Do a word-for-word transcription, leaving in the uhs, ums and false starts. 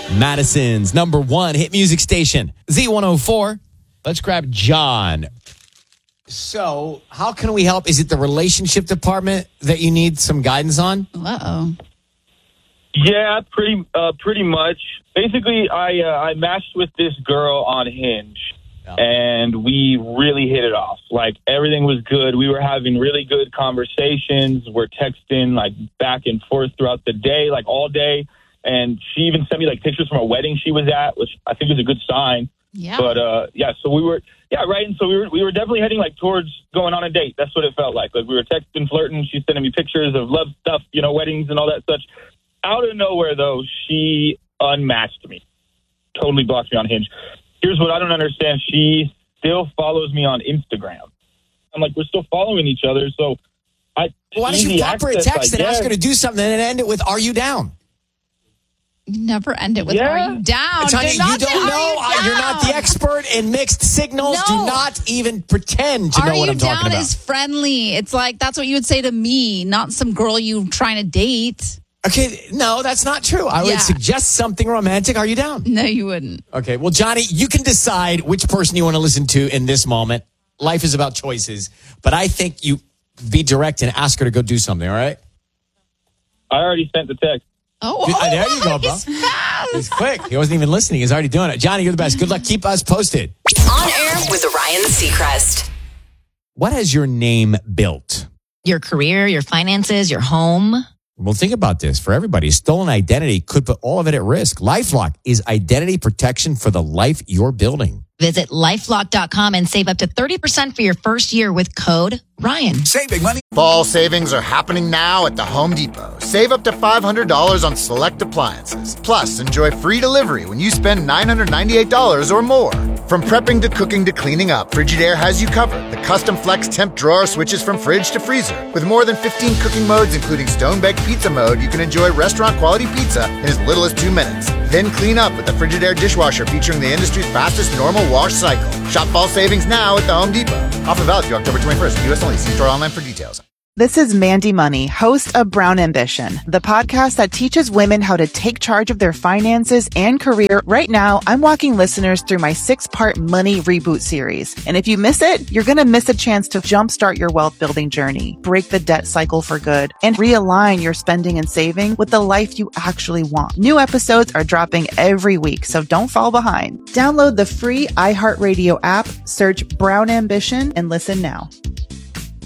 Madison's number one hit music station, Z one oh four. Let's grab John. So, how can we help? Is it the relationship department that you need some guidance on? Uh-oh. Yeah, pretty uh, pretty much. Basically, I uh, I matched with this girl on Hinge, yeah. and we really hit it off. Like, everything was good. We were having really good conversations. We're texting, like, back and forth throughout the day, like, all day. And she even sent me, like, pictures from a wedding she was at, which I think is a good sign. Yeah. But, uh, yeah, so we were, yeah, right. And so we were we were definitely heading, like, towards going on a date. That's what it felt like. Like, we were texting, flirting. She's sending me pictures of love stuff, you know, weddings and all that such. Out of nowhere, though, she unmatched me. Totally blocked me on Hinge. Here's what I don't understand. She still follows me on Instagram. I'm like, we're still following each other, so I... Well, why don't you pop her a text and ask her to do something and end it with, are you down? You never end it with, yeah. are you down? Tanya, you don't say, know. You You're not the expert in mixed signals. No. Do not even pretend to are know what I'm talking about. Are you down is friendly. It's like, that's what you would say to me, not some girl you trying to date. Okay, no, that's not true. I Yeah. would suggest something romantic. Are you down? No, you wouldn't. Okay, well, Johnny, you can decide which person you want to listen to in this moment. Life is about choices, but I think you be direct and ask her to go do something, all right? I already sent the text. Oh, Dude, oh there you go, bro. he's fast. He's quick. He wasn't even listening. He's already doing it. Johnny, you're the best. Good luck. Keep us posted. On air with Ryan Seacrest. What has your name built? Your career, your finances, your home. Well, think about this. For everybody, stolen identity could put all of it at risk. LifeLock is identity protection for the life you're building. Visit lifelock dot com and save up to thirty percent for your first year with code Ryan. Save big money. Fall savings are happening now at the Home Depot. Save up to five hundred dollars on select appliances. Plus, enjoy free delivery when you spend nine hundred ninety-eight dollars or more. From prepping to cooking to cleaning up, Frigidaire has you covered. The custom flex temp drawer switches from fridge to freezer. With more than fifteen cooking modes, including stone-baked pizza mode, you can enjoy restaurant-quality pizza in as little as two minutes. Then clean up with the Frigidaire dishwasher featuring the industry's fastest normal wash cycle. Shop fall savings now at the Home Depot. Offer valid through October twenty-first. U S only. See store online for details. This is Mandy Money, host of Brown Ambition, the podcast that teaches women how to take charge of their finances and career. Right now, I'm walking listeners through my six-part money reboot series. And if you miss it, you're going to miss a chance to jumpstart your wealth building journey, break the debt cycle for good, and realign your spending and saving with the life you actually want. New episodes are dropping every week, so don't fall behind. Download the free iHeartRadio app, search Brown Ambition, and listen now.